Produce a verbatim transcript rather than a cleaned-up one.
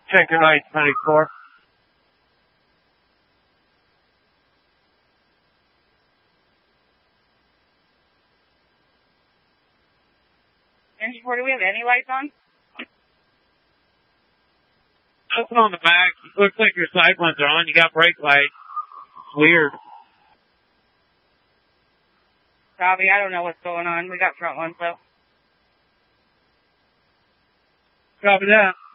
Check your lights, ninety-four. ninety-four, do we have any lights on? Nothing on the back. Looks like your side ones are on. You got brake lights. It's weird. Copy, I don't know what's going on. We got front ones, though. Copy that.